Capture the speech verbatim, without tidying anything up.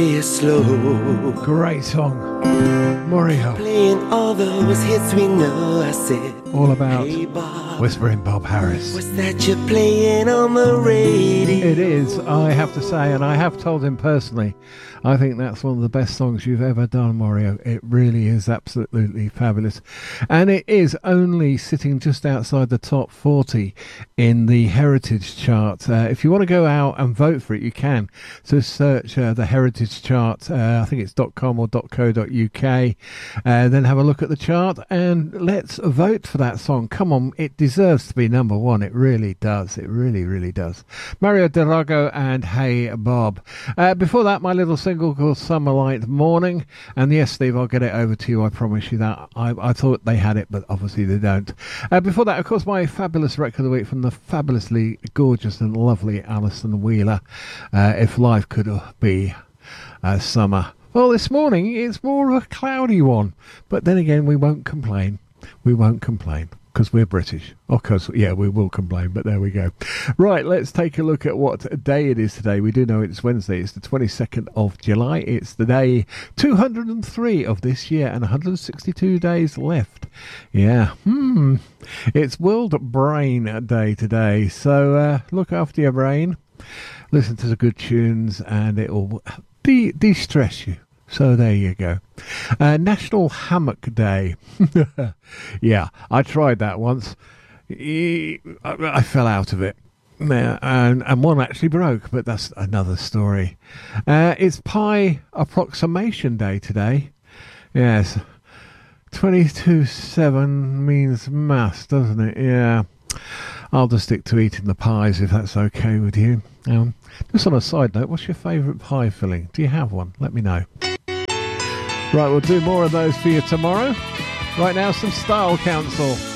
Slow. Great song, Morio. Playing all those hits we know. I said, all about hey Bob, Whispering Bob Harris. What's that you're playing on the radio? It is, I have to say, and I have told him personally, I think that's one of the best songs you've ever done, Morio. It really is absolutely fabulous. And it is only sitting just outside the top forty in the Heritage chart. Uh, if you want to go out and vote for it, you can. So search uh, the Heritage chart. Uh, I think it's .com or .co.uk. Uh, then have a look at the chart and let's vote for that song. Come on, it deserves to be number one. It really does. It really, really does. Mario Darago and Hey Bob. Uh, before that, my little single called Summer Light Morning. And yes, Steve, I'll get it over to you. I promise you that. I, I thought they had it, but obviously they don't. Uh, before that, of course, my fabulous record of the week from the fabulously gorgeous and lovely Alison Wheeler. Uh, if life could be uh, summer. Well, this morning it's more of a cloudy one. But then again, we won't complain. We won't complain. Because we're British. Of course, yeah, we will complain, but there we go. Right, let's take a look at what day it is today. We do know it's Wednesday. It's the twenty-second of July. It's the day two hundred three of this year and one hundred sixty-two days left. Yeah, hmm. It's World Brain Day today. So uh, look after your brain. Listen to the good tunes and it will de- de-stress you. So there you go. Uh, National Hammock Day. Yeah, I tried that once. I, I fell out of it. Yeah, and, and one actually broke, but that's another story. Uh, it's Pi Approximation Day today. Yes. twenty-two seven means maths, doesn't it? Yeah. I'll just stick to eating the pies if that's okay with you. Um, just on a side note, what's your favourite pie filling? Do you have one? Let me know. Right, we'll do more of those for you tomorrow. Right now, some Style Council.